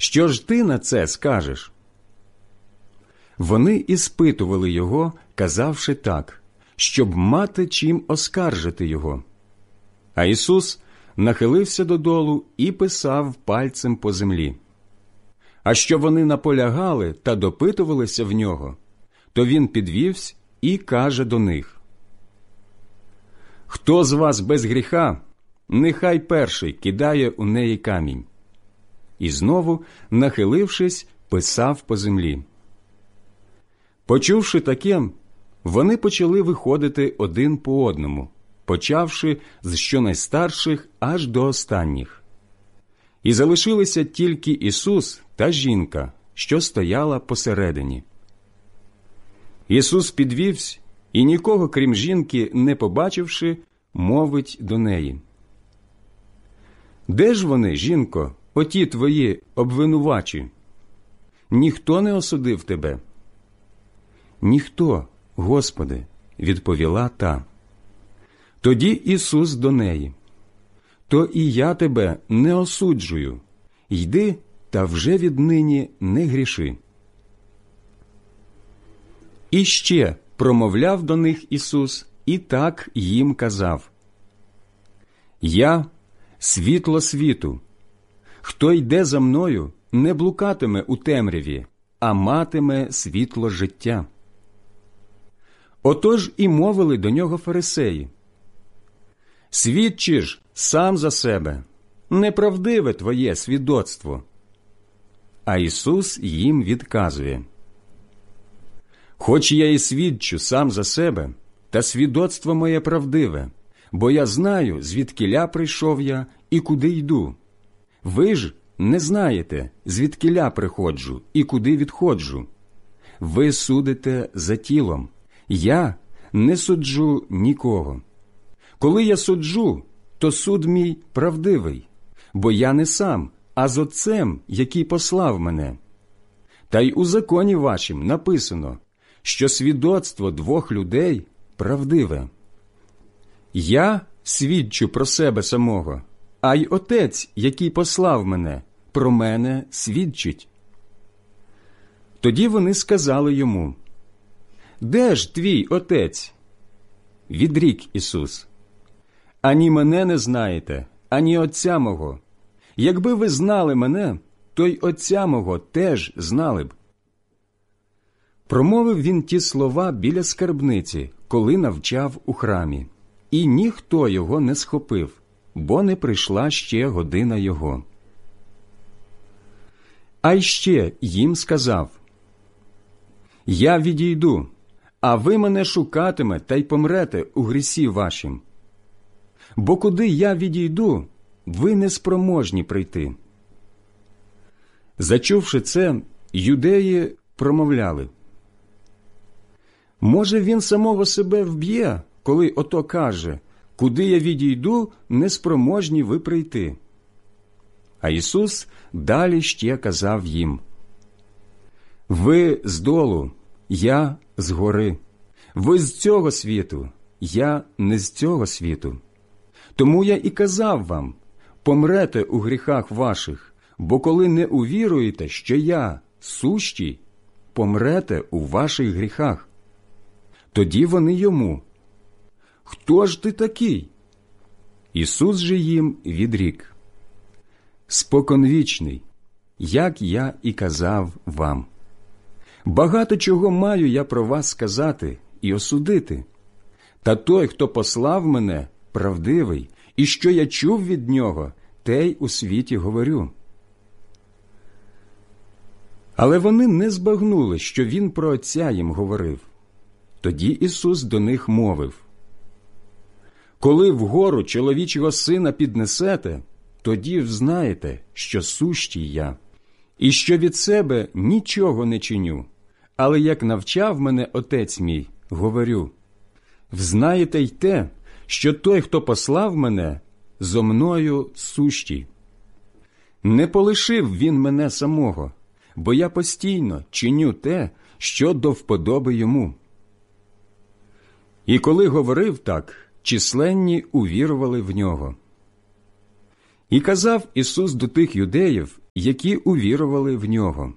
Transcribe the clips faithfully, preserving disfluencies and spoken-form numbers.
що ж ти на це скажеш?» Вони іспитували його, казавши так, щоб мати чим оскаржити його. А Ісус нахилився додолу і писав пальцем по землі. А що вони наполягали та допитувалися в нього, то він підвівся і каже до них: «Хто з вас без гріха, нехай перший кидає у неї камінь». І знову, нахилившись, писав по землі. Почувши таке, вони почали виходити один по одному, почавши з щонайстарших аж до останніх. І залишилися тільки Ісус та жінка, що стояла посередині. Ісус підвівся і, нікого крім жінки не побачивши, мовить до неї: «Де ж вони, жінко, оті твої обвинувачі? Ніхто не осудив тебе?» «Ніхто, Господи», – відповіла та. Тоді Ісус до неї: «То і я тебе не осуджую. Йди та вже віднині не гріши». І ще промовляв до них Ісус і так їм казав: «Я – світло світу. Хто йде за мною, не блукатиме у темряві, а матиме світло життя». Отож і мовили до нього фарисеї: «Свідчи ж сам за себе, неправдиве твоє свідоцтво». А Ісус їм відказує: «Хоч я і свідчу сам за себе, та свідоцтво моє правдиве, бо я знаю, звідкіля прийшов я і куди йду. Ви ж не знаєте, звідкіля приходжу і куди відходжу. Ви судите за тілом, я не суджу нікого. Коли я суджу, то суд мій правдивий, бо я не сам, а з Отцем, який послав мене. Та й у законі вашім написано, що свідоцтво двох людей правдиве. Я свідчу про себе самого, а й Отець, який послав мене, про мене свідчить». Тоді вони сказали йому: «Де ж твій Отець?» Відрік Ісус: «Ані мене не знаєте, ані Отця мого. Якби ви знали мене, то й Отця мого теж знали б». Промовив він ті слова біля скарбниці, коли навчав у храмі, і ніхто його не схопив, бо не прийшла ще година його. А й ще їм сказав: «Я відійду, а ви мене шукатиме та й помрете у грісі вашім. Бо куди я відійду, ви не спроможні прийти». Зачувши це, юдеї промовляли: «Може, він самого себе вб'є, коли ото каже: куди я відійду, не спроможні ви прийти». А Ісус далі ще казав їм: «Ви здолу, я згори. Ви з цього світу, я не з цього світу. Тому я і казав вам: помрете у гріхах ваших, бо коли не увіруєте, що я сущий, помрете у ваших гріхах». Тоді вони йому: «Хто ж ти такий?» Ісус же їм відрік: «Споконвічний, як я і казав вам. Багато чого маю я про вас сказати і осудити. Та той, хто послав мене, правдивий, і що я чув від нього, те й у світі говорю». Але вони не збагнули, що він про Отця їм говорив. Тоді Ісус до них мовив: «Коли вгору чоловічого сина піднесете, тоді взнаєте, що сущий я, і що від себе нічого не чиню, але як навчав мене Отець мій, говорю. Взнаєте й те, що той, хто послав мене, зо мною сущий. Не полишив він мене самого, бо я постійно чиню те, що до вподоби йому». І коли говорив так, численні увірували в нього. І казав Ісус до тих юдеїв, які увірували в нього.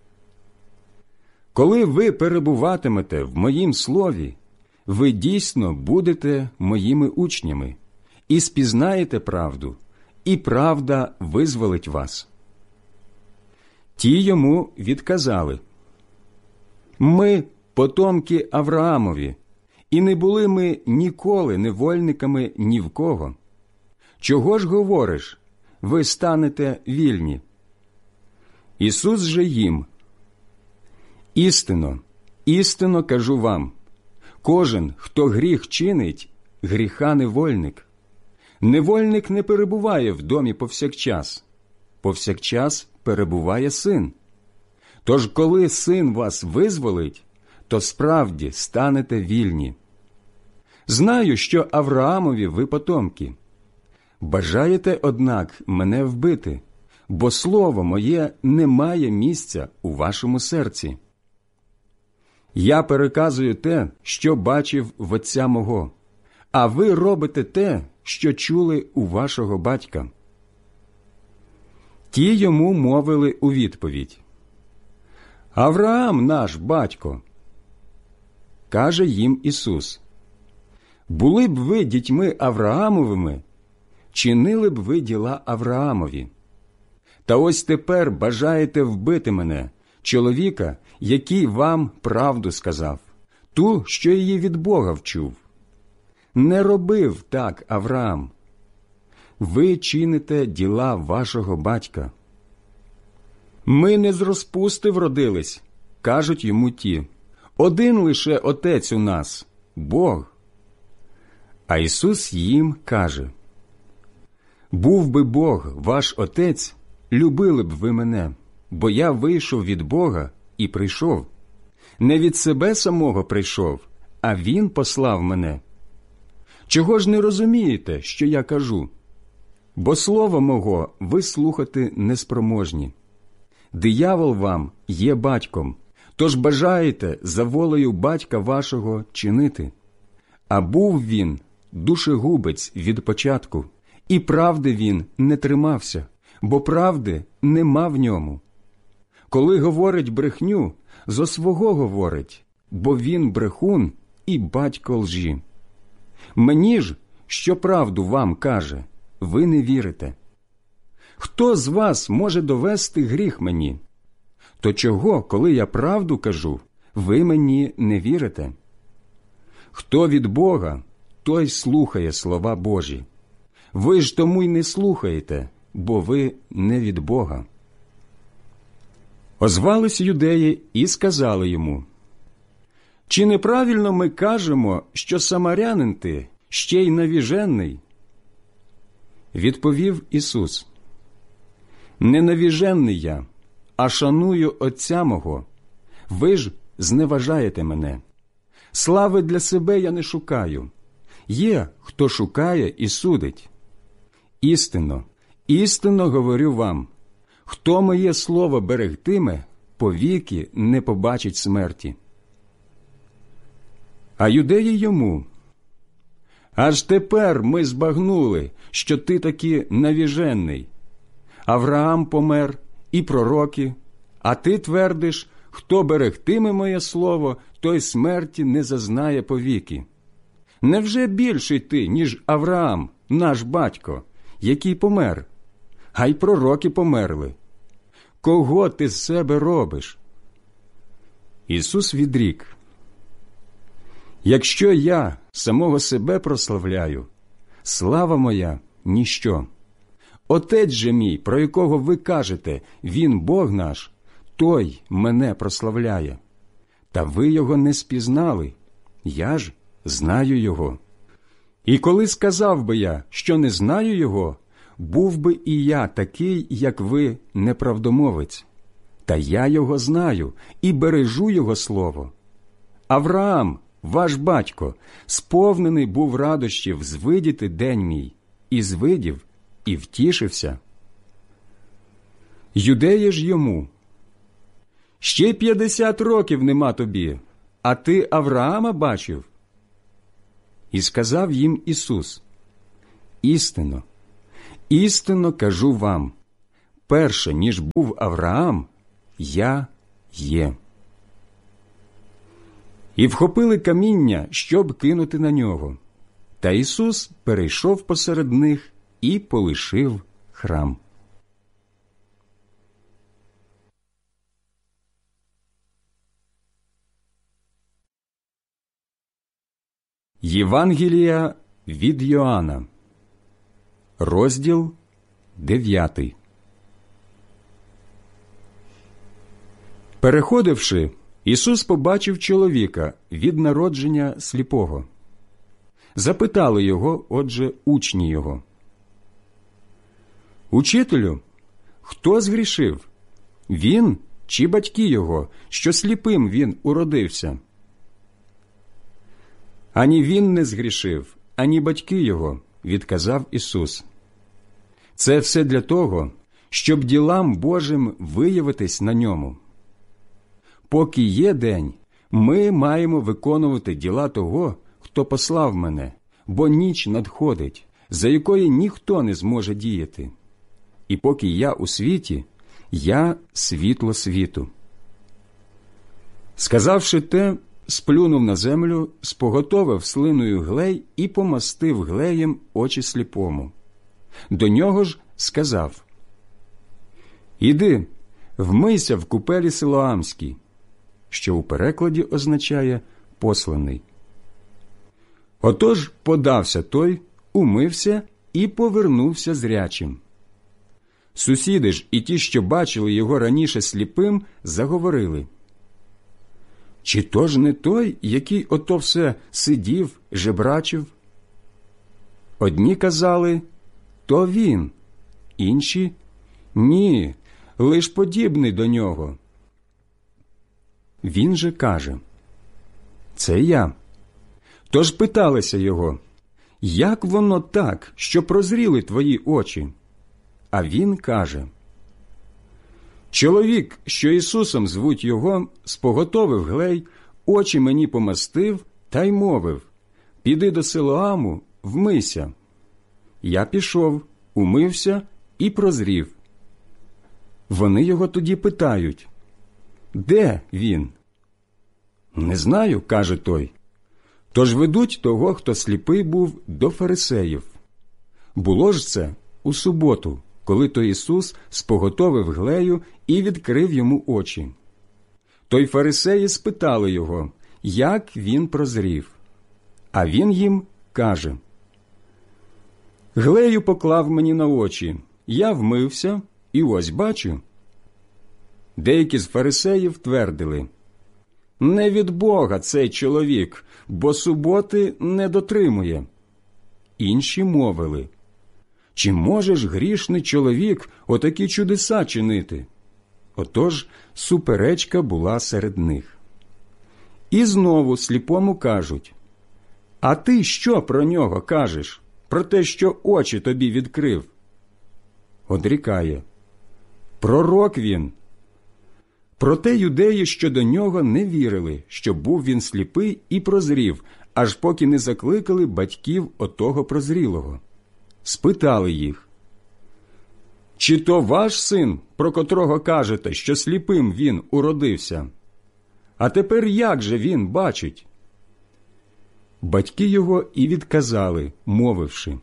Коли ви перебуватимете в моїм слові, ви дійсно будете моїми учнями і спізнаєте правду, і правда визволить вас. Ті йому відказали: ми потомки Авраамові, і не були ми ніколи невольниками ні в кого. Чого ж говориш, ви станете вільні? Ісус же їм: істинно, істинно кажу вам, кожен, хто гріх чинить, гріха невольник. Невольник не перебуває в домі повсякчас, повсякчас перебуває син. Тож коли син вас визволить, то справді станете вільні. Знаю, що Авраамові ви потомки. Бажаєте, однак, мене вбити, бо слово моє не має місця у вашому серці. Я переказую те, що бачив в отця мого, а ви робите те, що чули у вашого батька. Ті йому мовили у відповідь: Авраам наш батько. Каже їм Ісус: були б ви дітьми Авраамовими, чинили б ви діла Авраамові. Та ось тепер бажаєте вбити мене, чоловіка, який вам правду сказав, ту, що її від Бога вчув. Не робив так Авраам. Ви чините діла вашого батька. Ми не з розпусти вродились, кажуть йому ті. Один лише Отець у нас – Бог. А Ісус їм каже: був би Бог ваш Отець, любили б ви мене, бо я вийшов від Бога і прийшов. Не від себе самого прийшов, а Він послав мене. Чого ж не розумієте, що я кажу? Бо слова мого ви слухати неспроможні. Диявол вам є батьком, тож бажаєте за волею батька вашого чинити. А був він душегубець від початку, і правди він не тримався, бо правди нема в ньому. Коли говорить брехню, зо свого говорить, бо він брехун і батько лжі. Мені ж, що правду вам каже, ви не вірите. Хто з вас може довести гріх мені? То чого, коли я правду кажу, ви мені не вірите? Хто від Бога, той слухає слова Божі. Ви ж тому й не слухаєте, бо ви не від Бога. Озвались юдеї і сказали йому: чи неправильно ми кажемо, що самарянин ти, ще й навіжений? Відповів Ісус: не навіжений я, а шаную Отця мого. Ви ж зневажаєте мене. Слави для себе я не шукаю. Є, хто шукає і судить. Істинно, істинно говорю вам, хто моє слово берегтиме, повіки не побачить смерті. А юдеї йому: аж тепер ми збагнули, що ти таки навіжений. Авраам помер, і пророки, а ти твердиш, хто берегтиме моє слово, той смерті не зазнає повіки. Невже більший ти, ніж Авраам, наш батько, який помер? А й пророки померли. Кого ти з себе робиш? Ісус відрік: якщо я самого себе прославляю, слава моя – ніщо. Отець же мій, про якого ви кажете, він Бог наш, той мене прославляє. Та ви його не спізнали, я ж знаю його. І коли сказав би я, що не знаю його, був би і я такий, як ви, неправдомовець. Та я його знаю і бережу його слово. Авраам, ваш батько, сповнений був радощів звидіти день мій, і звидів, і втішився. Юдеї ж йому: ще п'ятдесят років нема тобі, а ти Авраама бачив? І сказав їм Ісус: істинно, істинно кажу вам, перше, ніж був Авраам, я є». І вхопили каміння, щоб кинути на нього. Та Ісус перейшов посеред них і полишив храм. Євангелія від Йоанна, розділ дев'ятий. Переходивши, Ісус побачив чоловіка від народження сліпого. Запитали його, отже, учні його: «Учителю, хто згрішив? Він чи батьки його, що сліпим він уродився?» «Ані він не згрішив, ані батьки його», – відказав Ісус. «Це все для того, щоб ділам Божим виявитись на ньому. Поки є день, ми маємо виконувати діла того, хто послав мене, бо ніч надходить, за якої ніхто не зможе діяти. І поки я у світі, я світло світу». Сказавши те, сплюнув на землю, споготовив слиною глей і помастив глеєм очі сліпому. До нього ж сказав: «Іди, вмийся в купелі Силоамській», що у перекладі означає «посланий». Отож подався той, умився і повернувся зрячим. Сусіди ж і ті, що бачили його раніше сліпим, заговорили: «Чи то ж не той, який ото все сидів, жебрачив?» Одні казали: «То він», інші: «Ні, лиш подібний до нього». Він же каже: «Це я». Тож питалися його: «Як воно так, що прозріли твої очі?» А він каже: «Чоловік, що Ісусом звуть його, споготовив глей, очі мені помастив та й мовив: піди до Силоаму, вмийся. Я пішов, умився і прозрів». Вони його тоді питають: «Де він?» «Не знаю», – каже той. Тож ведуть того, хто сліпий був, до фарисеїв. Було ж це у суботу, коли то Ісус споготовив глею і відкрив йому очі. То й фарисеї спитали його, як він прозрів. А він їм каже: «Глею поклав мені на очі, я вмився, і ось бачу». Деякі з фарисеїв твердили: «Не від Бога цей чоловік, бо суботи не дотримує». Інші мовили: «Чи може ж грішний чоловік отакі чудеса чинити?» Отож суперечка була серед них. І знову сліпому кажуть: «А ти що про нього кажеш, про те, що очі тобі відкрив?» Одрікає: «Пророк він». Проте юдеї щодо нього не вірили, що був він сліпий і прозрів, аж поки не закликали батьків отого прозрілого. Спитали їх: «Чи то ваш син, про котрого кажете, що сліпим він уродився? А тепер як же він бачить?» Батьки його і відказали, мовивши: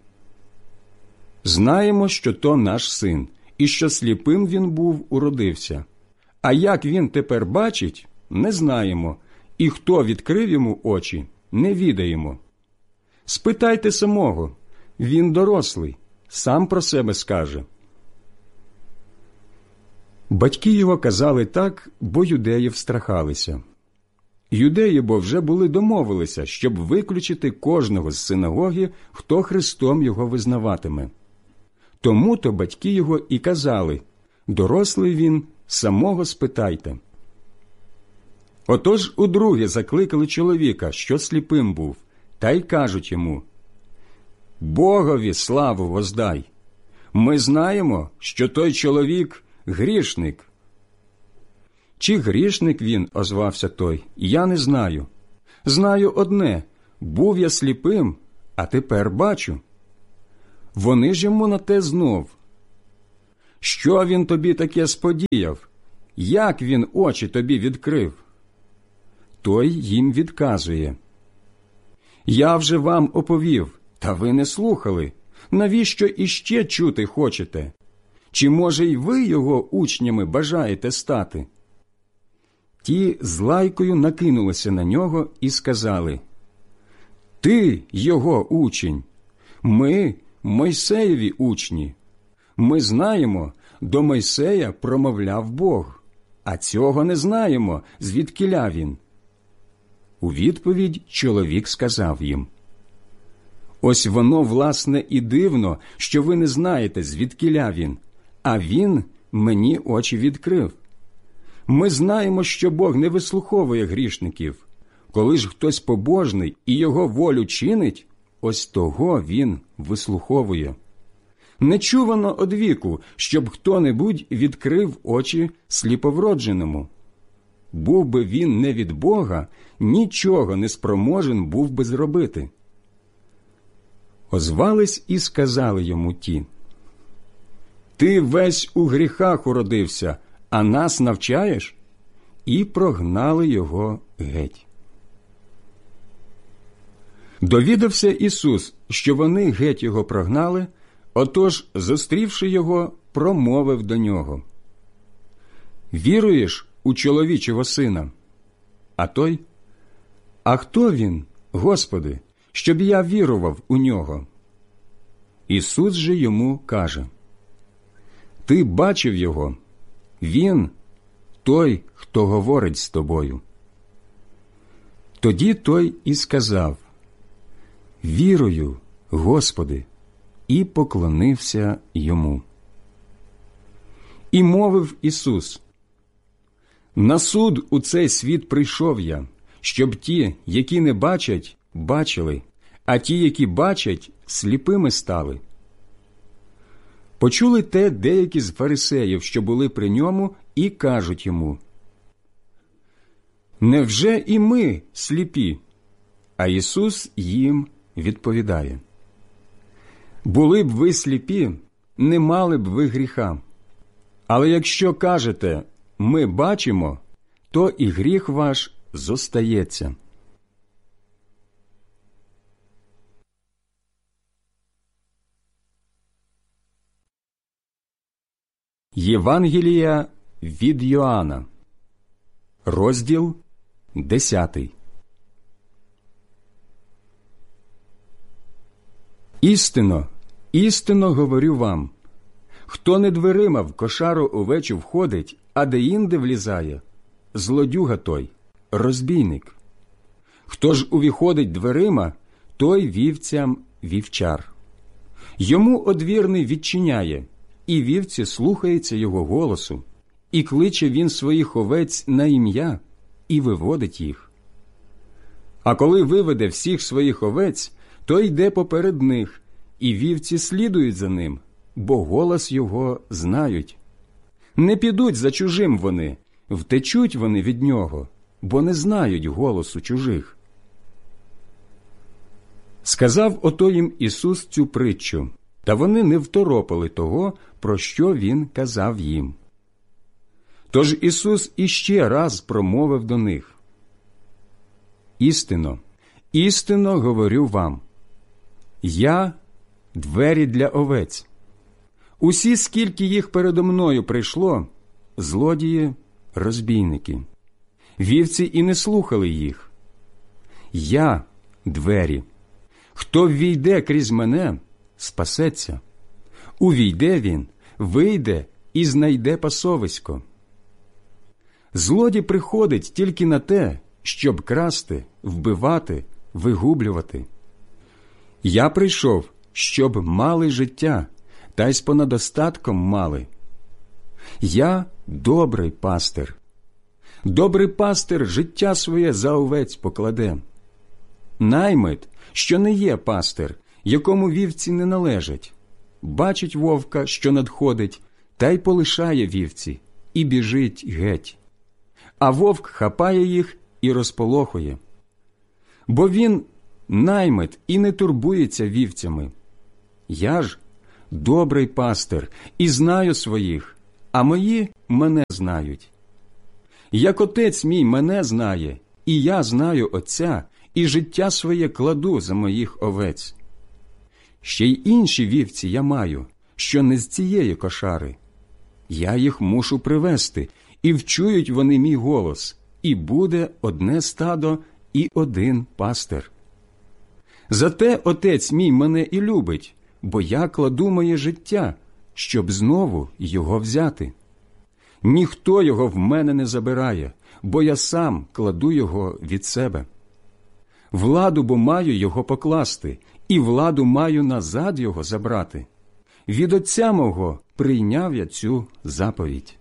«Знаємо, що то наш син, і що сліпим він був уродився. А як він тепер бачить, не знаємо, і хто відкрив йому очі, не відаємо. Спитайте самого, він дорослий, сам про себе скаже». Батьки його казали так, бо юдеї встрахалися. Юдеї бо вже були домовилися, щоб виключити кожного з синагоги, хто Христом його визнаватиме. Тому-то батьки його і казали: «Дорослий він, самого спитайте». Отож удруге закликали чоловіка, що сліпим був, та й кажуть йому: «Богові славу воздай! Ми знаємо, що той чоловік – грішник». «Чи грішник він?» – озвався той. «Я не знаю. Знаю одне – був я сліпим, а тепер бачу». Вони ж йому на те знов: Що він тобі таке сподіяв? Як він очі тобі відкрив? Той їм відказує: Я вже вам оповів, та ви не слухали. Навіщо іще чути хочете? Чи, може, й ви його учнями бажаєте стати? Ті з лайкою накинулися на нього і сказали: Ти його учень, ми Мойсеєві учні. Ми знаємо, до Мойсея промовляв Бог, а цього не знаємо, звідкіля він. У відповідь чоловік сказав їм: Ось воно, власне, і дивно, що ви не знаєте, звідкіля він, а він мені очі відкрив. Ми знаємо, що Бог не вислуховує грішників. Коли ж хтось побожний і його волю чинить, ось того він вислуховує. Не чувано одвіку, щоб хто-небудь відкрив очі сліповродженому. Був би він не від Бога, нічого не спроможен був би зробити. Озвались і сказали йому ті: Ти весь у гріхах уродився, а нас навчаєш? І прогнали його геть. Довідався Ісус, що вони геть його прогнали, отож, зустрівши його, промовив до нього: Віруєш у чоловічого сина? А той: А хто він, Господи, щоб я вірував у нього? Ісус же йому каже: Ти бачив його, він той, хто говорить з тобою. Тоді той і сказав: Вірую, Господи, і поклонився йому. І мовив Ісус: На суд у цей світ прийшов я, щоб ті, які не бачать, бачили, а ті, які бачать, сліпими стали. Почули те деякі з фарисеїв, що були при ньому, і кажуть йому: Невже і ми сліпі? А Ісус їм відповідає: Були б ви сліпі, не мали б ви гріха. Але якщо кажете: ми бачимо, то і гріх ваш зостається. Євангелія від Йоанна, розділ десятий. Істинно, істинно говорю вам, хто не дверима в кошару овечу входить, а деінде влізає, злодюга той, розбійник. Хто ж увіходить дверима, той вівцям вівчар. Йому одвірний відчиняє, і вівці слухаються його голосу, і кличе він своїх овець на ім'я, і виводить їх. А коли виведе всіх своїх овець, то йде поперед них, і вівці слідують за ним, бо голос його знають. Не підуть за чужим вони, втечуть вони від нього, бо не знають голосу чужих. Сказав ото їм Ісус цю притчу, та вони не второпали того, про що Він казав їм. Тож Ісус іще раз промовив до них: Істинно, істинно говорю вам, я – двері для овець. Усі, скільки їх передо мною прийшло, злодії, розбійники. Вівці і не слухали їх. Я – двері. Хто ввійде крізь мене, спасеться. Увійде він, вийде і знайде пасовисько. Злодій приходить тільки на те, щоб красти, вбивати, вигублювати. Я прийшов, щоб мали життя, та й з понадостатком мали. Я добрий пастир. Добрий пастир життя своє за овець покладе. Наймит, що не є пастир, якому вівці не належать, бачить вовка, що надходить, та й полишає вівці, і біжить геть. А вовк хапає їх і розполохує. Бо він наймит і не турбується вівцями. Я ж добрий пастир, і знаю своїх, а мої мене знають. Як Отець мій мене знає, і я знаю Отця, і життя своє кладу за моїх овець. Ще й інші вівці я маю, що не з цієї кошари. Я їх мушу привести, і вчують вони мій голос, і буде одне стадо і один пастир. Зате Отець мій мене і любить, бо я кладу моє життя, щоб знову його взяти. Ніхто його в мене не забирає, бо я сам кладу його від себе. Владу бо маю його покласти, і владу маю назад його забрати. Від Отця мого прийняв я цю заповідь.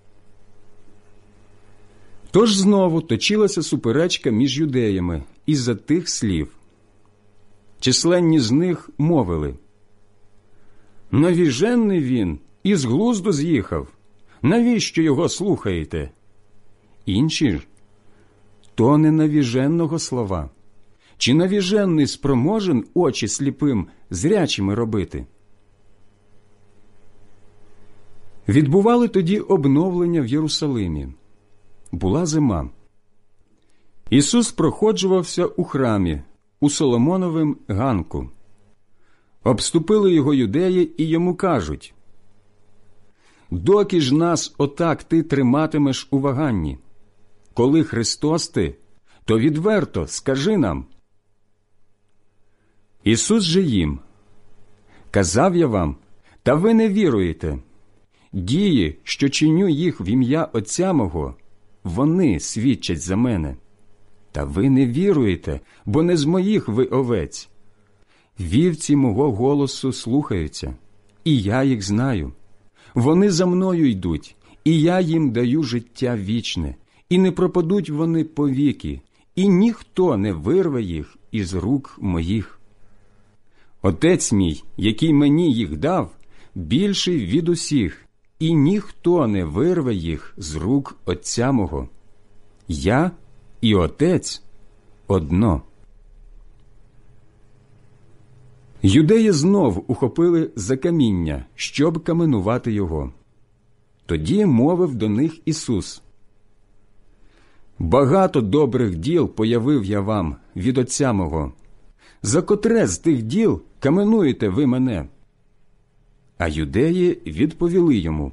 Тож знову точилася суперечка між юдеями із-за тих слів. Численні з них мовили: «Навіжений він, із глузду з'їхав. Навіщо його слухаєте?» Інші ж: «То не навіженого слова. Чи навіжений спроможен очі сліпим зрячими робити?» Відбували тоді обновлення в Єрусалимі. Була зима. Ісус проходжувався у храмі, у Соломоновім ганку. Обступили його юдеї і йому кажуть: «Доки ж нас отак ти триматимеш у ваганні? Коли Христос ти, то відверто скажи нам». Ісус же їм: «Казав я вам, та ви не віруєте. Дії, що чиню їх в ім'я Отця мого, вони свідчать за мене. Та ви не віруєте, бо не з моїх ви овець. Вівці мого голосу слухаються, і я їх знаю. Вони за мною йдуть, і я їм даю життя вічне, і не пропадуть вони повіки, і ніхто не вирве їх із рук моїх. Отець мій, який мені їх дав, більший від усіх, і ніхто не вирве їх з рук Отця мого. Я і Отець одно». Юдеї знов ухопили за каміння, щоб каменувати його. Тоді мовив до них Ісус: «Багато добрих діл появив я вам від Отця мого. За котре з тих діл каменуєте ви мене?» А юдеї відповіли йому: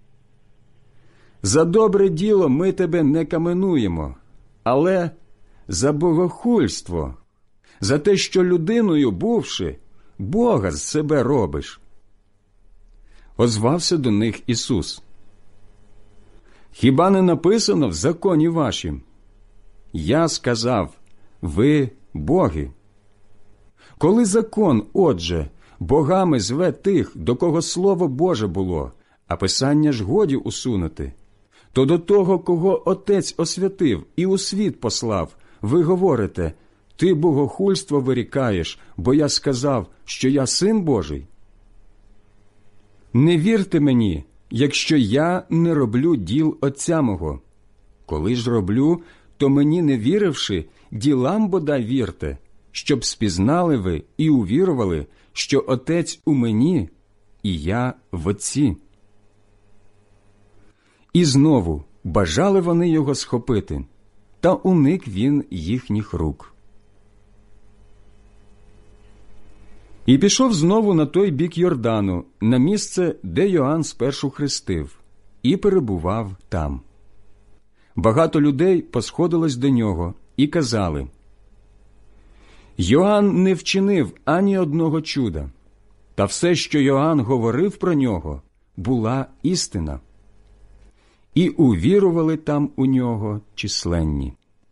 «За добре діло ми тебе не каменуємо, але за богохульство, за те, що людиною бувши, Бога з себе робиш». Озвався до них Ісус: «Хіба не написано в законі вашім: я сказав, ви боги? Коли закон, отже, богами зве тих, до кого Слово Боже було, а Писання ж годі усунути, то до того, кого Отець освятив і у світ послав, ви говорите: ти богохульство вирікаєш, бо я сказав, що я Син Божий? Не вірте мені, якщо я не роблю діл Отця мого. Коли ж роблю, то мені не віривши, ділам бодай вірте, щоб спізнали ви і увірували, що Отець у мені, і я в Отці». І знову бажали вони його схопити, та уник він їхніх рук. І пішов знову на той бік Йордану, на місце, де Йоанн спершу хрестив, і перебував там. Багато людей посходилось до нього і казали: «Йоанн не вчинив ані одного чуда, та все, що Йоанн говорив про нього, була істина». І увірували там у нього численні.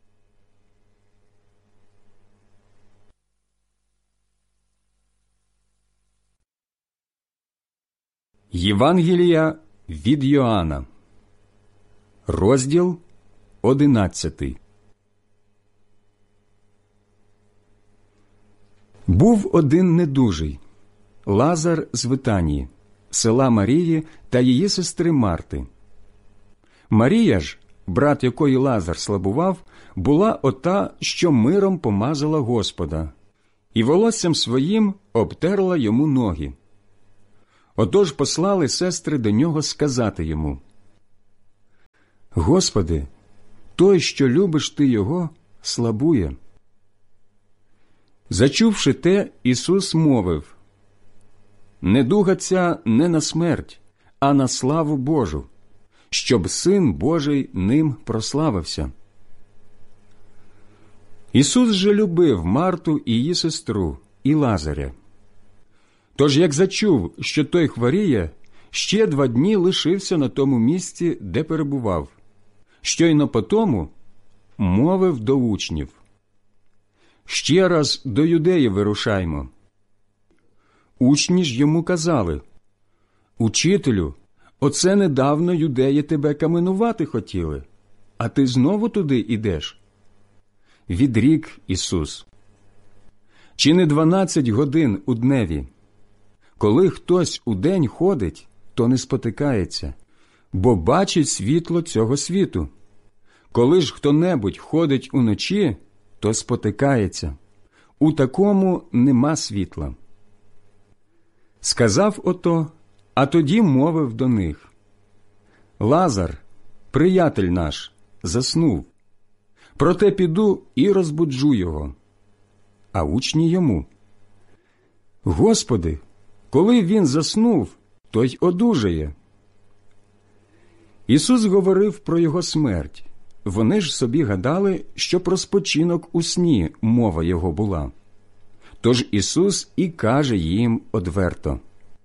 Євангелія від Йоанна, розділ одинадцятий. Був один недужий, Лазар з Витанії, села Марії та її сестри Марти. Марія ж, брат якої Лазар слабував, була ота, що миром помазала Господа, і волоссям своїм обтерла йому ноги. Отож послали сестри до нього сказати йому: «Господи, той, що любиш ти його, слабує». Зачувши те, Ісус мовив: «Недуга ця не на смерть, а на славу Божу, щоб Син Божий ним прославився». Ісус же любив Марту і її сестру, і Лазаря. Тож, як зачув, що той хворіє, ще два дні лишився на тому місці, де перебував. Щойно потому мовив до учнів: «Ще раз до Юдеї вирушаймо». Учні ж йому казали: «Учителю, оце недавно юдеї тебе каменувати хотіли, а ти знову туди ідеш?» Відрік Ісус: «Чи не дванадцять годин у дневі? Коли хтось удень ходить, то не спотикається, бо бачить світло цього світу. Коли ж хто-небудь ходить уночі, то спотикається. У такому нема світла». Сказав ото, а тоді мовив до них: «Лазар, приятель наш, заснув. Проте піду і розбуджу його». А учні йому: «Господи, коли він заснув, то й одужає». Ісус говорив про його смерть. Вони ж собі гадали, що про спочинок у сні мова його була. Тож Ісус і каже їм одверто: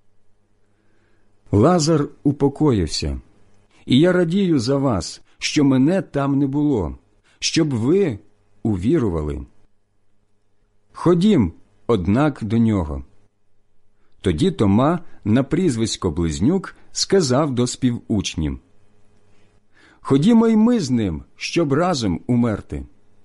«Лазар упокоївся, і я радію за вас, що мене там не було, щоб ви увірували. Ходім, однак, до нього». Тоді Тома, на прізвисько Близнюк, сказав до співучнів: «Ходімо й ми з ним, щоб разом умерти».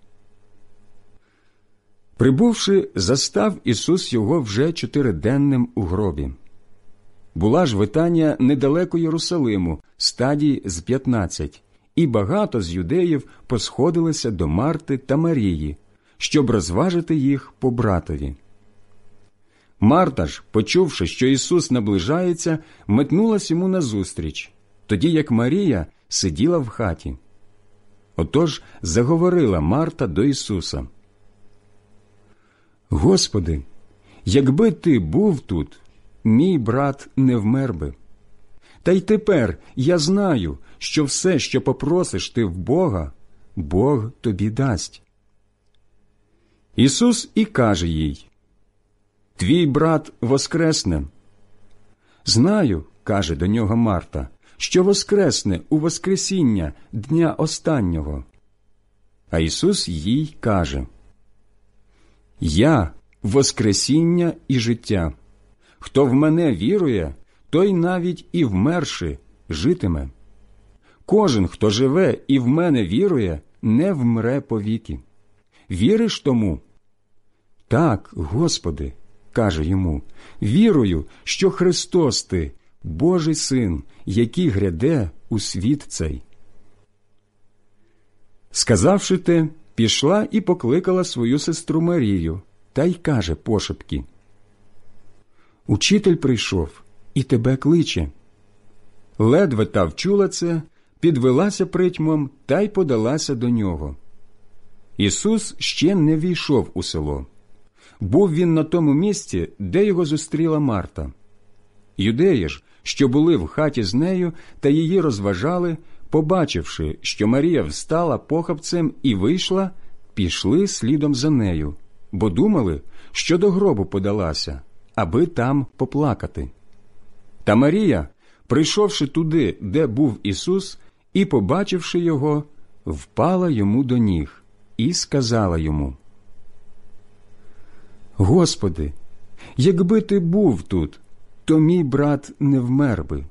Прибувши, застав Ісус його вже чотириденним у гробі. Була ж Витанія недалеко Єрусалиму, стадій з п'ятнадцять, і багато з юдеїв посходилися до Марти та Марії, щоб розважити їх по братові. Марта ж, почувши, що Ісус наближається, метнулась йому назустріч, тоді як Марія сиділа в хаті. Отож заговорила Марта до Ісуса: «Господи, якби ти був тут, мій брат не вмер би. Та й тепер я знаю, що все, що попросиш ти в Бога, Бог тобі дасть». Ісус і каже їй: «Твій брат воскресне». «Знаю, – каже до нього Марта, – що воскресне у воскресіння дня останнього». А Ісус їй каже: «Я – воскресіння і життя. Хто в мене вірує, той навіть і вмерши житиме. Кожен, хто живе і в мене вірує, не вмре повіки. Віриш тому?» «Так, Господи, – каже йому, – вірую, що Христос ти, Божий Син, який гряде у світ цей». Сказавши те, пішла і покликала свою сестру Марію, та й каже пошепки: «Учитель прийшов і тебе кличе». Ледве та вчула це, підвелася притьмом та й подалася до нього. Ісус ще не війшов у село. Був він на тому місці, де його зустріла Марта. Юдеї ж, що були в хаті з нею та її розважали, побачивши, що Марія встала похапцем і вийшла, пішли слідом за нею, бо думали, що до гробу подалася, аби там поплакати. Та Марія, прийшовши туди, де був Ісус, і побачивши його, впала йому до ніг і сказала йому: «Господи, якби ти був тут, то мій брат не вмер би».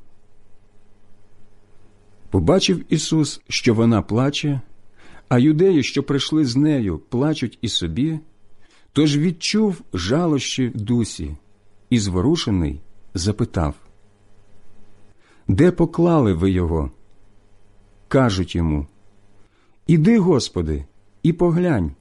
Побачив Ісус, що вона плаче, а юдеї, що прийшли з нею, плачуть і собі, тож відчув жалощі в дусі і, зворушений, запитав: «Де поклали ви його?» Кажуть йому: «Іди, Господи, і поглянь».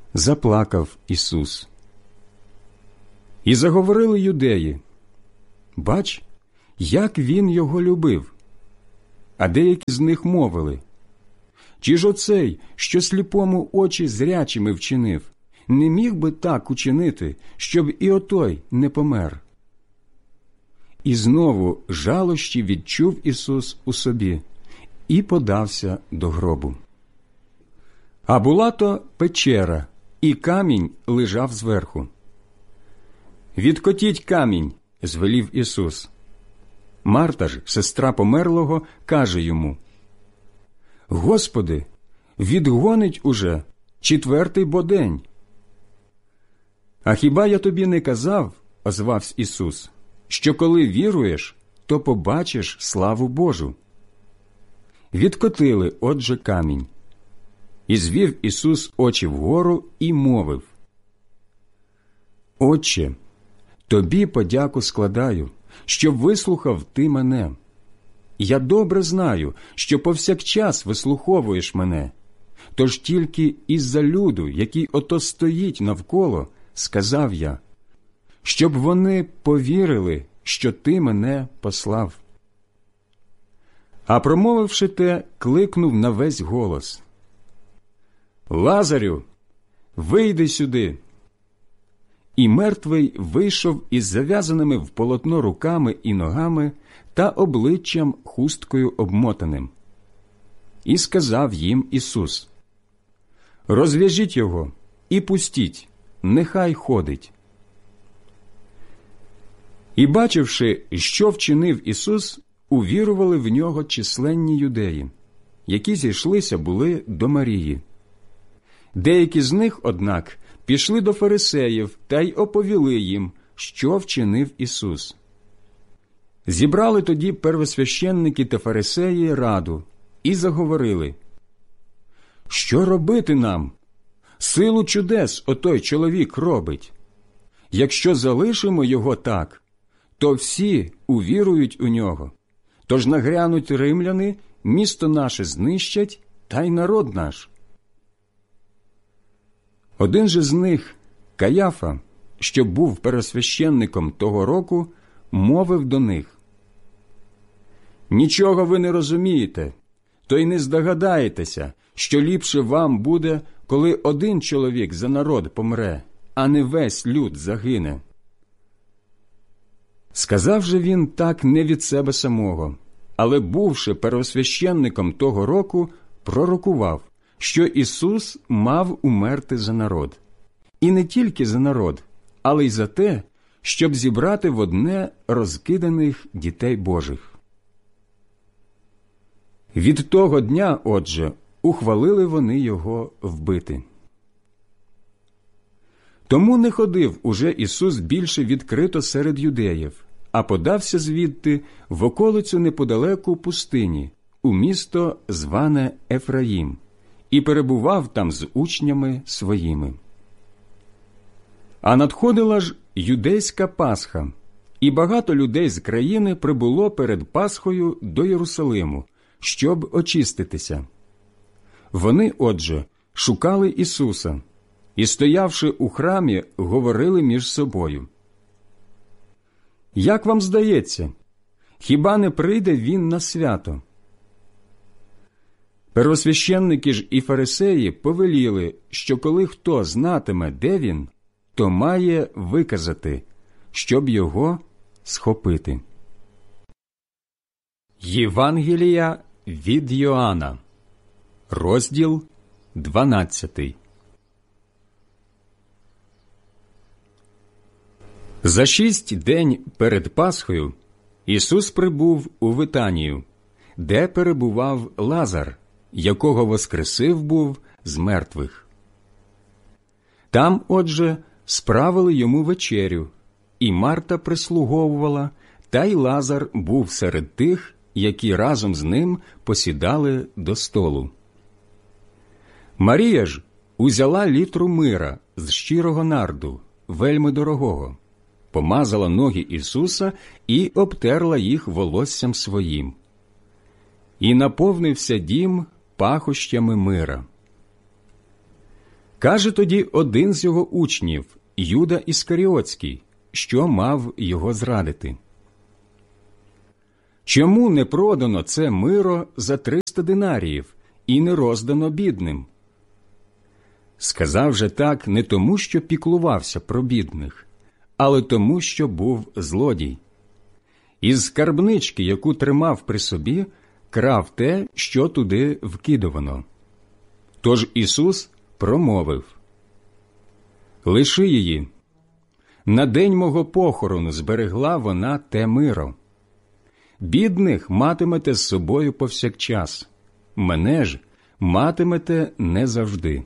Заплакав Ісус. І заговорили юдеї: Бач, як він його любив. А деякі з них мовили: чи ж оцей, що сліпому очі зрячими вчинив, не міг би так учинити, щоб і отой не помер? І знову жалощі відчув Ісус у собі і подався до гробу. А була то печера, і камінь лежав зверху. «Відкотіть камінь», – звелів Ісус. Марта ж, сестра померлого, каже йому: «Господи, відгонить уже четвертий бо день». «А хіба я тобі не казав, – озвався Ісус, – що коли віруєш, то побачиш славу Божу?» Відкотили, отже, камінь. І звів Ісус очі вгору і мовив: «Отче, тобі подяку складаю, що вислухав ти мене. Я добре знаю, що повсякчас вислуховуєш мене, тож тільки із-за люду, який ото стоїть навколо, сказав я, щоб вони повірили, що ти мене послав». А промовивши те, кликнув на весь голос: «Лазарю, вийди сюди!» І мертвий вийшов із зав'язаними в полотно руками і ногами та обличчям хусткою обмотаним. І сказав їм Ісус: «Розв'яжіть його і пустіть, нехай ходить». І, бачивши, що вчинив Ісус, увірували в нього численні юдеї, які зійшлися були до Марії. Деякі з них, однак, пішли до фарисеїв та й оповіли їм, що вчинив Ісус. Зібрали тоді первосвященники та фарисеї раду і заговорили: «Що робити нам? Силу чудес отой чоловік робить. Якщо залишимо його так, то всі увірують у нього. Тож нагрянуть римляни, місто наше знищать, та й народ наш». Один же з них, Каяфа, що був первосвященником того року, мовив до них: «Нічого ви не розумієте, то й не здогадаєтеся, що ліпше вам буде, коли один чоловік за народ помре, а не весь люд загине». Сказав же він так не від себе самого, але, бувши первосвященником того року, пророкував, що Ісус мав умерти за народ. І не тільки за народ, але й за те, щоб зібрати в одне розкиданих дітей Божих. Від того дня, отже, ухвалили вони його вбити. Тому не ходив уже Ісус більше відкрито серед юдеїв, а подався звідти в околицю неподалеку пустині, у місто, зване Ефраїм, і перебував там з учнями своїми. А надходила ж юдейська Пасха, і багато людей з країни прибуло перед Пасхою до Єрусалиму, щоб очиститися. Вони, отже, шукали Ісуса, і, стоявши у храмі, говорили між собою: «Як вам здається, хіба не прийде Він на свято?» Первосвященники ж і фарисеї повеліли, що коли хто знатиме, де він, то має виказати, щоб його схопити. Євангелія від Йоанна, розділ дванадцятий. За шість день перед Пасхою Ісус прибув у Витанію, де перебував Лазар, якого воскресив був з мертвих. Там, отже, справили йому вечерю, і Марта прислуговувала, та й Лазар був серед тих, які разом з ним посідали до столу. Марія ж узяла літру мира з щирого нарду, вельми дорогого, помазала ноги Ісуса і обтерла їх волоссям своїм. І наповнився дім пахощами мира. Каже тоді один з його учнів, Юда Іскаріотський, що мав його зрадити: Чому не продано це миро за триста динаріїв і не роздано бідним? Сказав же так не тому, що піклувався про бідних, але тому, що був злодій. Із скарбнички, яку тримав при собі, крав те, що туди вкидувано. Тож Ісус промовив: «Лиши її. На день мого похорону зберегла вона те миро. Бідних матимете з собою повсякчас, мене ж матимете не завжди».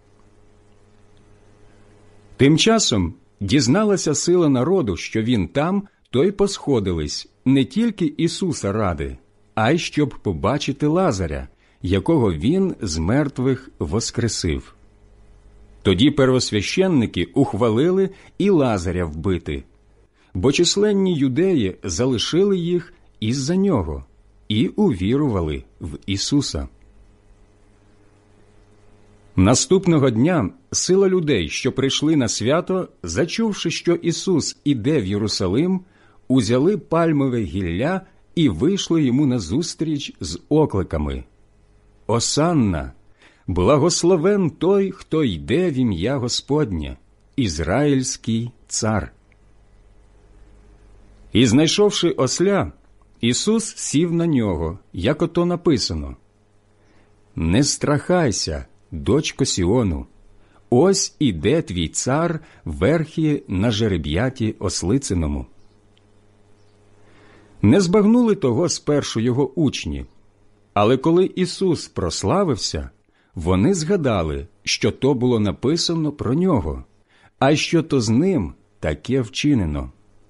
Тим часом дізналася сила народу, що він там, то й посходились не тільки Ісуса ради, а й щоб побачити Лазаря, якого він з мертвих воскресив. Тоді первосвященники ухвалили і Лазаря вбити, бо численні юдеї залишили їх із-за нього і увірували в Ісуса. Наступного дня сила людей, що прийшли на свято, зачувши, що Ісус іде в Єрусалим, узяли пальмове гілля і вийшли йому назустріч з окликами: «Осанна! Благословен той, хто йде в ім'я Господнє, Ізраїльський цар». І, знайшовши осля, Ісус сів на нього, як ото написано: «Не страхайся, дочко Сіону, ось іде твій цар верхи на жереб'яті ослициному». Не збагнули того спершу його учні, але коли Ісус прославився, вони згадали, що то було написано про нього, а що то з ним таке вчинено.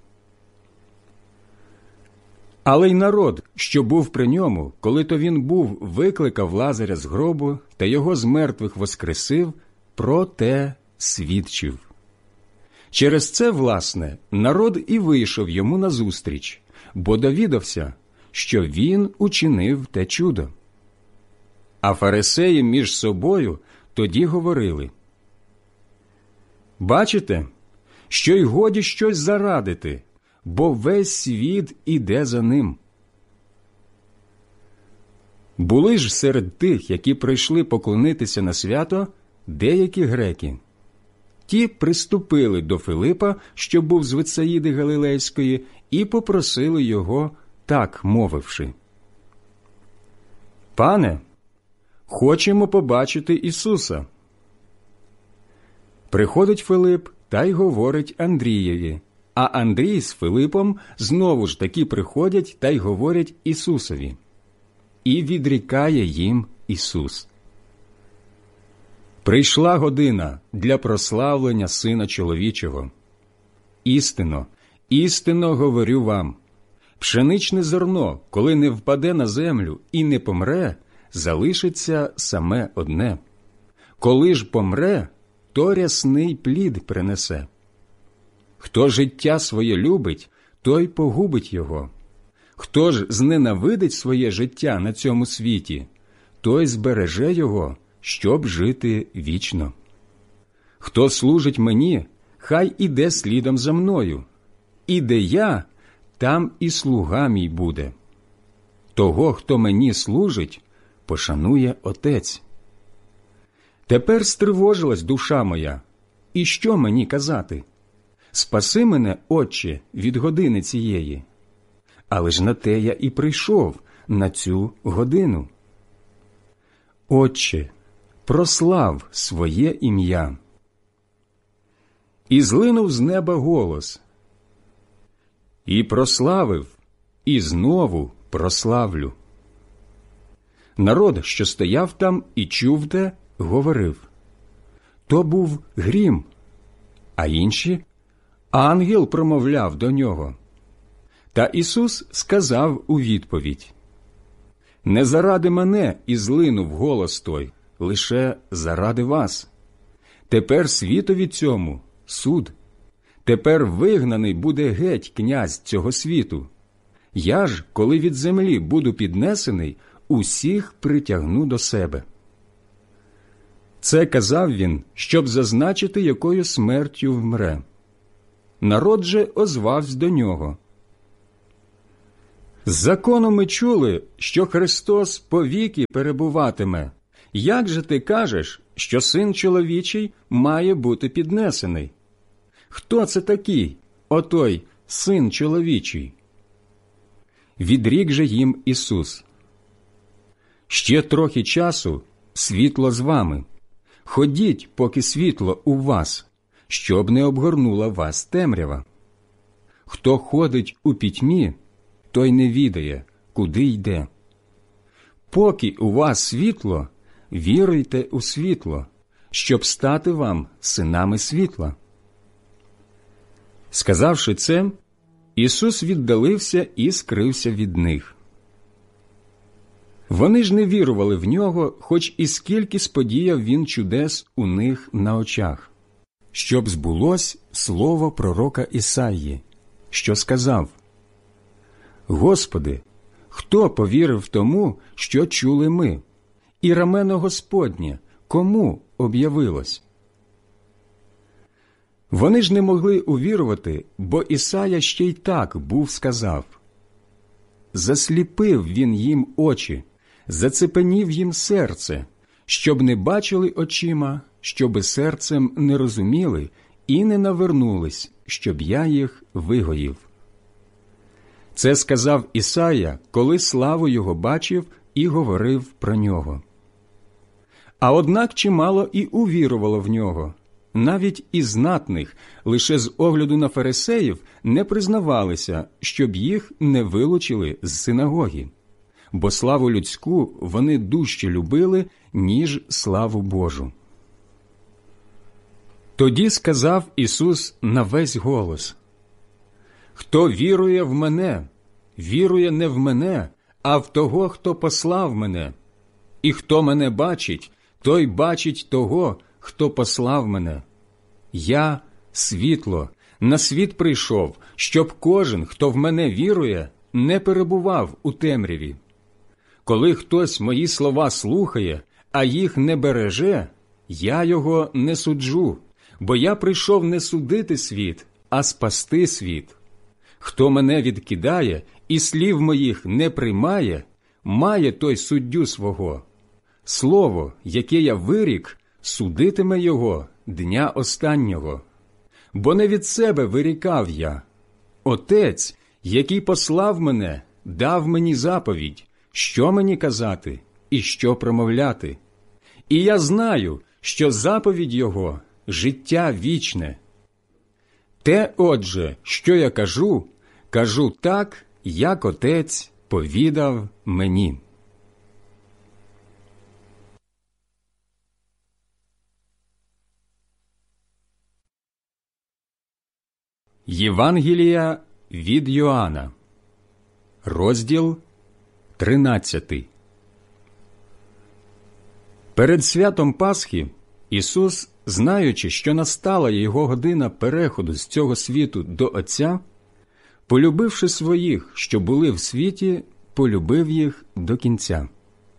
Але й народ, що був при ньому, коли то він був викликав Лазаря з гробу та його з мертвих воскресив, про те свідчив. Через це, власне, народ і вийшов йому назустріч, бо довідався, що він учинив те чудо. А фарисеї між собою тоді говорили: «Бачите, що й годі щось зарадити, бо весь світ іде за ним». Були ж серед тих, які прийшли поклонитися на свято, деякі греки. Ті приступили до Филипа, що був з Витсаїди Галилейської, і попросили його, так мовивши: «Пане, хочемо побачити Ісуса». Приходить Филип та й говорить Андрієві, а Андрій з Филипом знову ж таки приходять та й говорять Ісусові. І відрікає їм Ісус: «Прийшла година для прославлення Сина Чоловічого. Істинно, істинно говорю вам, пшеничне зерно, коли не впаде на землю і не помре, залишиться саме одне. Коли ж помре, то рясний плід принесе. Хто життя своє любить, той погубить його. Хто ж зненавидить своє життя на цьому світі, той збереже його, щоб жити вічно. Хто служить мені, хай іде слідом за мною. І де я, там і слуга мій буде. Того, хто мені служить, пошанує Отець». Тепер стривожилась душа моя. І що мені казати? Спаси мене, Отче, від години цієї. Але ж на те я і прийшов, на цю годину. Отче, прослав своє ім'я. І злинув з неба голос: «І прославив, і знову прославлю». Народ, що стояв там і чув те, говорив: «То був грім», а інші: «Ангел промовляв до нього». Та Ісус сказав у відповідь: «Не заради мене і злинув голос той, лише заради вас. Тепер світові цьому суд. Тепер вигнаний буде геть князь цього світу. Я ж, коли від землі буду піднесений, усіх притягну до себе». Це казав він, щоб зазначити, якою смертю вмре. Народ же озвався до нього: З закону ми чули, що Христос повіки перебуватиме. Як же ти кажеш, що Син чоловічий має бути піднесений? Хто це такий, отой Син чоловічий? Відрік же їм Ісус: ще трохи часу світло з вами. Ходіть, поки світло у вас, щоб не обгорнула вас темрява. Хто ходить у пітьмі, той не відає, куди йде. Поки у вас світло, віруйте у світло, щоб стати вам синами світла. Сказавши це, Ісус віддалився і скрився від них. Вони ж не вірували в Нього, хоч і скільки сподіяв Він чудес у них на очах, щоб збулось слово пророка Ісаї, що сказав: «Господи, хто повірив тому, що чули ми? І рамено Господнє кому об'явилось?» Вони ж не могли увірувати, бо Ісая ще й так був сказав: «Засліпив він їм очі, зацепенів їм серце, щоб не бачили очима, щоби серцем не розуміли і не навернулись, щоб я їх вигоїв». Це сказав Ісая, коли славу його бачив і говорив про нього. А однак чимало і увірувало в нього. Навіть і знатних, лише з огляду на фарисеїв, не признавалися, щоб їх не вилучили з синагоги, бо славу людську вони дужче любили, ніж славу Божу. Тоді сказав Ісус на весь голос: «Хто вірує в мене, вірує не в мене, а в того, хто послав мене. І хто мене бачить, той бачить того, хто послав мене. Я – світло, на світ прийшов, щоб кожен, хто в мене вірує, не перебував у темряві. Коли хтось мої слова слухає, а їх не береже, я його не суджу, бо я прийшов не судити світ, а спасти світ. Хто мене відкидає і слів моїх не приймає, має той суддю свого. Слово, яке я вирік, судитиме його дня останнього. Бо не від себе вирікав я. Отець, який послав мене, дав мені заповідь, що мені казати і що промовляти. І я знаю, що заповідь його – життя вічне. Те, отже, що я кажу, кажу так, як Отець повідав мені». Євангелія від Йоанна, розділ тринадцятий. Перед святом Пасхи Ісус, знаючи, що настала його година переходу з цього світу до Отця, полюбивши своїх, що були в світі, полюбив їх до кінця.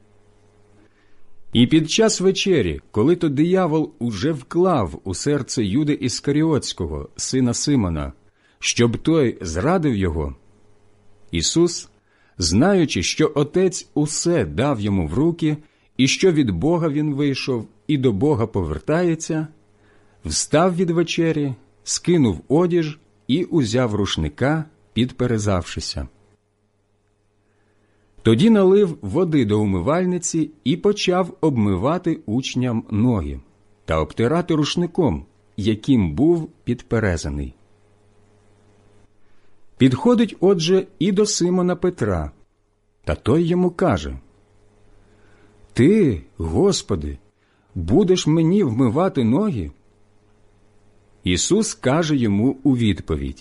І під час вечері, коли то диявол уже вклав у серце Юди Іскаріотського, сина Симона, щоб той зрадив його, Ісус, знаючи, що Отець усе дав йому в руки, і що від Бога він вийшов і до Бога повертається, встав від вечері, скинув одіж і узяв рушника, підперезавшися. Тоді налив води до умивальниці і почав обмивати учням ноги та обтирати рушником, яким був підперезаний. Підходить, отже, і до Симона Петра, та той йому каже: «Ти, Господи, будеш мені вмивати ноги?» Ісус каже йому у відповідь: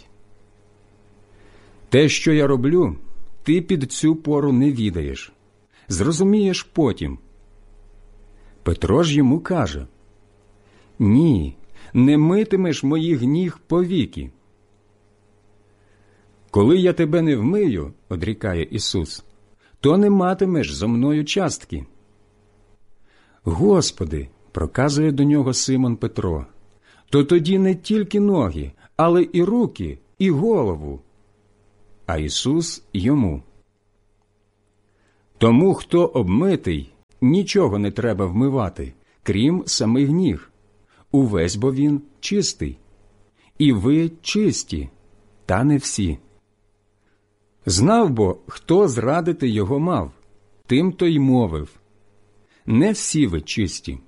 «Те, що я роблю, ти під цю пору не відаєш, зрозумієш потім». Петро ж йому каже: «Ні, не митимеш моїх ніг повіки». «Коли я тебе не вмию, – одрікає Ісус, – то не матимеш зо мною частки». «Господи, – проказує до нього Симон Петро, – то тоді не тільки ноги, але і руки, і голову». А Ісус йому: Тому, хто обмитий, нічого не треба вмивати, крім самих ніг. Увесь бо він чистий. І ви чисті, та не всі. Знав бо, хто зрадити його мав, тим то й мовив. Не всі ви чисті.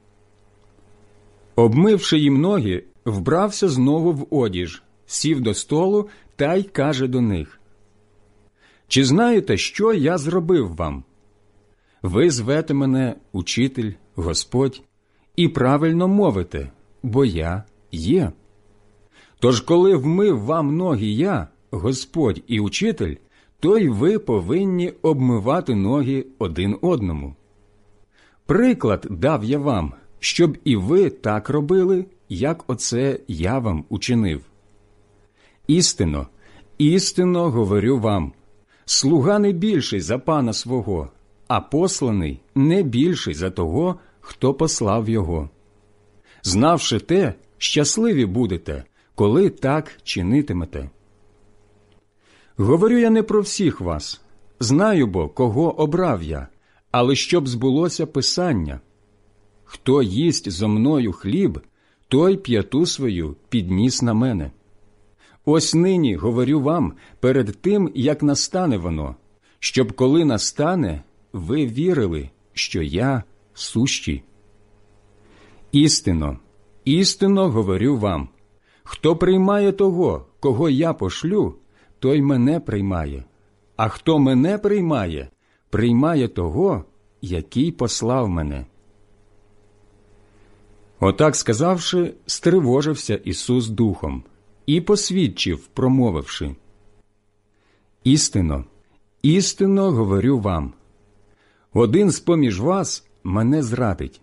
Обмивши їм ноги, вбрався знову в одіж, сів до столу та й каже до них: «Чи знаєте, що я зробив вам? Ви звете мене Учитель, Господь, і правильно мовите, бо я є. Тож, коли вмив вам ноги я, Господь і Учитель, то й ви повинні обмивати ноги один одному. Приклад дав я вам, щоб і ви так робили, як оце я вам учинив. Істинно, істинно говорю вам, слуга не більший за пана свого, а посланий не більший за того, хто послав його. Знавши те, щасливі будете, коли так чинитимете. Говорю я не про всіх вас, знаю бо, кого обрав я, але щоб збулося Писання. Хто їсть зо мною хліб, той п'яту свою підніс на мене. Ось нині говорю вам перед тим, як настане воно, щоб коли настане, ви вірили, що я сущий. Істинно, істинно говорю вам, хто приймає того, кого я пошлю, той мене приймає, а хто мене приймає, приймає того, який послав мене». Отак сказавши, стривожився Ісус духом і посвідчив, промовивши: «Істинно, істинно говорю вам, один з-поміж вас мене зрадить».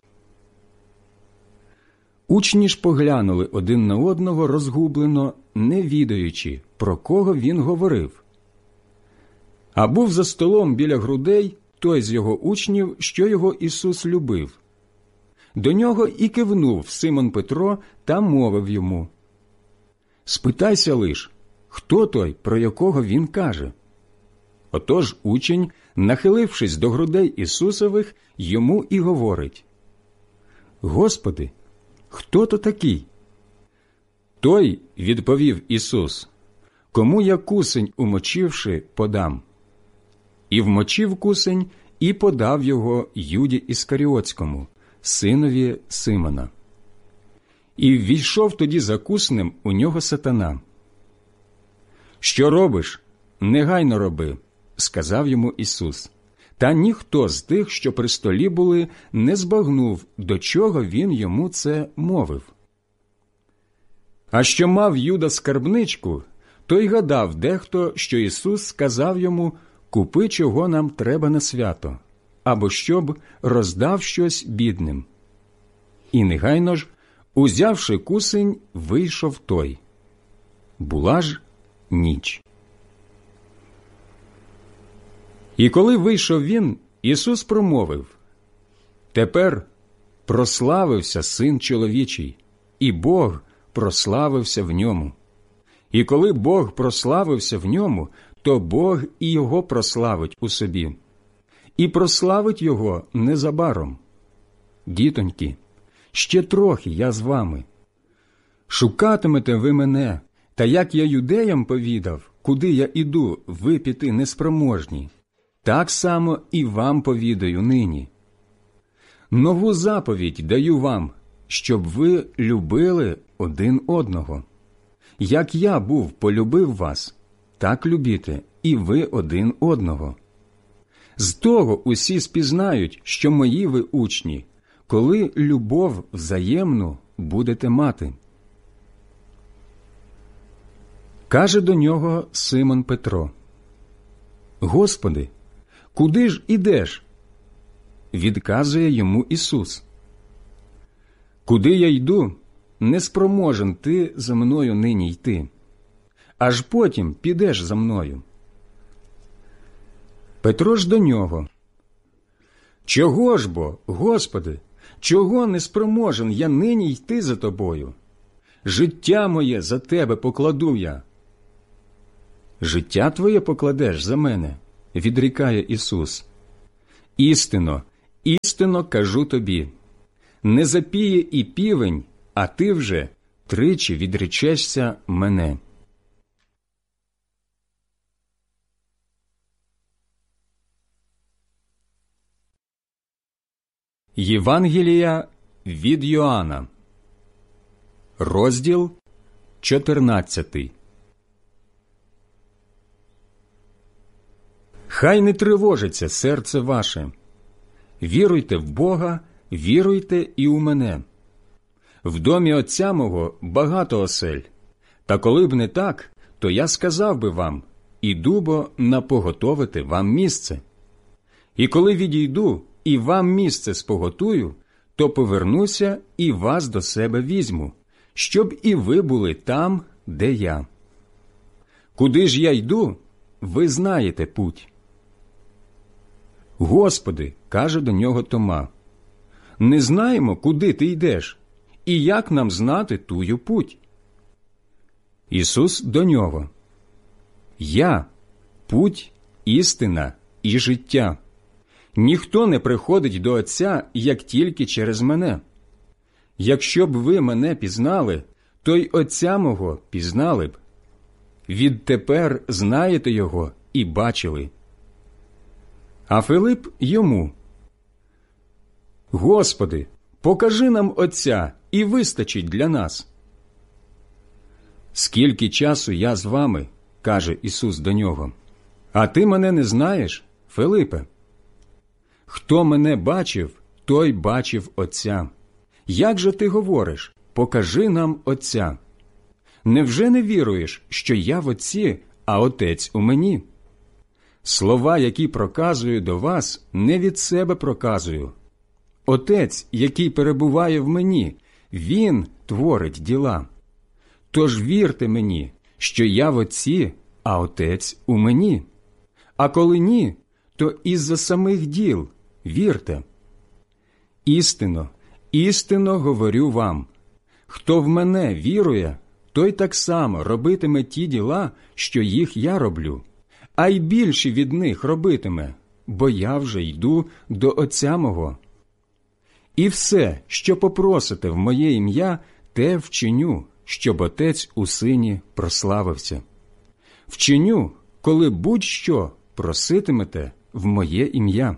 Учні ж поглянули один на одного розгублено, не відаючи, про кого він говорив. А був за столом біля грудей той з його учнів, що його Ісус любив. До нього і кивнув Симон Петро та мовив йому: «Спитайся лиш, хто той, про якого він каже?» Отож учень, нахилившись до грудей Ісусових, йому і говорить: «Господи, хто то такий?» «Той, – відповів Ісус, – кому я кусень умочивши, подам». І вмочив кусень, і подав його Юді Іскаріотському, синові Симона. І ввійшов тоді за куснем у нього сатана. «Що робиш? Негайно роби», – сказав йому Ісус. Та ніхто з тих, що при столі були, не збагнув, до чого він йому це мовив. А що мав Юда скарбничку, той гадав дехто, що Ісус сказав йому: «Купи, чого нам треба на свято», або щоб роздав щось бідним. І негайно ж, узявши кусень, вийшов той. Була ж ніч. І коли вийшов він, Ісус промовив: «Тепер прославився Син чоловічий, і Бог прославився в ньому. І коли Бог прославився в ньому, то Бог і його прославить у собі. І прославить його незабаром. Дітоньки, ще трохи я з вами. Шукатимете ви мене, та як я юдеям повідав, куди я іду, ви піти неспроможні, так само і вам повідаю нині. Нову заповідь даю вам, щоб ви любили один одного. Як я був полюбив вас, так любіте і ви один одного. З того усі спізнають, що мої ви учні, коли любов взаємну будете мати». Каже до нього Симон Петро: «Господи, куди ж ідеш?» Відказує йому Ісус: «Куди я йду, не спроможен ти за мною нині йти, аж потім підеш за мною». Петро ж до нього: «Чого ж бо, Господи, чого не спроможен я нині йти за тобою? Життя моє за тебе покладу я». «Життя твоє покладеш за мене», – відрікає Ісус. Істинно, істинно кажу тобі, не запіє і півень, а ти вже тричі відречешся мене». Євангелія від Йоанна, розділ чотирнадцятий. Хай не тривожиться серце ваше. Віруйте в Бога, віруйте і у мене. В домі Отця мого багато осель. Та коли б не так, то я сказав би вам, іду бо напоготовити вам місце. І коли відійду, і вам місце споготую, то повернуся і вас до себе візьму, щоб і ви були там, де я. Куди ж я йду, ви знаєте путь. «Господи», – каже до нього Тома, – «не знаємо, куди ти йдеш, і як нам знати тую путь?» Ісус до нього: «Я – путь, істина і життя. Ніхто не приходить до Отця, як тільки через мене. Якщо б ви мене пізнали, то й Отця мого пізнали б. Відтепер знаєте його і бачили». А Филип йому: «Господи, покажи нам Отця, і вистачить для нас». «Скільки часу я з вами, – каже Ісус до нього, – а ти мене не знаєш, Филипе? Хто мене бачив, той бачив Отця. Як же ти говориш: покажи нам Отця? Невже не віруєш, що я в Отці, а Отець у мені? Слова, які проказую до вас, не від себе проказую. Отець, який перебуває в мені, Він творить діла. Тож вірте мені, що я в Отці, а Отець у мені. А коли ні, то із-за самих діл вірте. Істинно, істинно говорю вам, хто в мене вірує, той так само робитиме ті діла, що їх я роблю, а й більші від них робитиме, бо я вже йду до Отця мого. І все, що попросите в моє ім'я, те вчиню, щоб Отець у Сині прославився. Вчиню, коли будь-що проситимете в моє ім'я.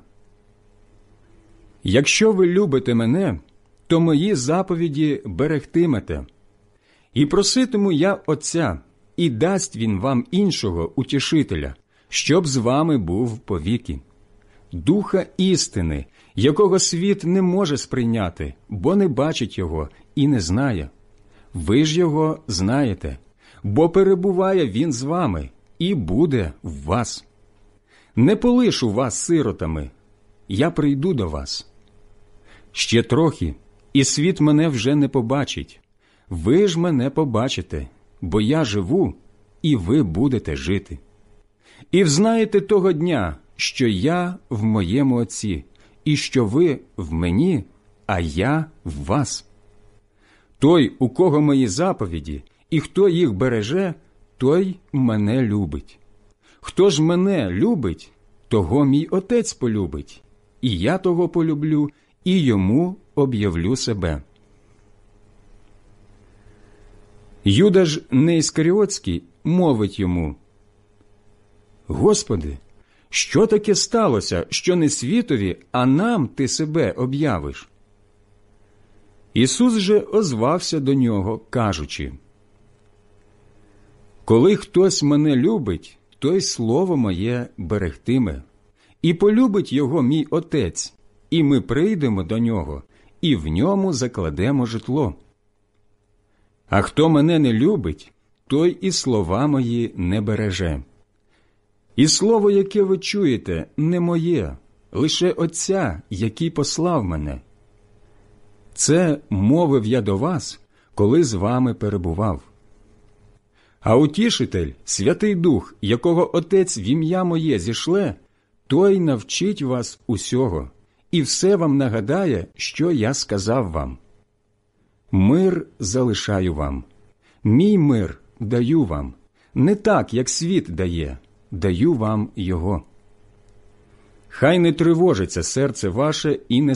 Якщо ви любите мене, то мої заповіді берегтимете. І проситиму я Отця, і дасть Він вам іншого утішителя, щоб з вами був повіки. Духа істини, якого світ не може сприйняти, бо не бачить його і не знає. Ви ж його знаєте, бо перебуває він з вами і буде в вас. Не полишу вас сиротами, я прийду до вас. Ще трохи, і світ мене вже не побачить. Ви ж мене побачите, бо я живу, і ви будете жити. І взнаєте того дня, що я в моєму Отці, і що ви в мені, а я в вас. Той, у кого мої заповіді, і хто їх береже, той мене любить. Хто ж мене любить, того мій Отець полюбить, і я того полюблю, і йому об'явлю себе». Юда ж Неіскаріотський мовить йому: «Господи, що таке сталося, що не світові, а нам ти себе об'явиш?» Ісус же озвався до нього, кажучи: «Коли хтось мене любить, той слово моє берегтиме, і полюбить його мій Отець, і ми прийдемо до нього, і в ньому закладемо житло. А хто мене не любить, той і слова мої не береже. І слово, яке ви чуєте, не моє, лише Отця, який послав мене. Це мовив я до вас, коли з вами перебував. А Утішитель, Святий Дух, якого Отець в ім'я моє зішле, той навчить вас усього і все вам нагадає, що я сказав вам. Мир залишаю вам, мій мир даю вам, не так, як світ дає, даю вам його. Хай не тривожиться серце ваше і не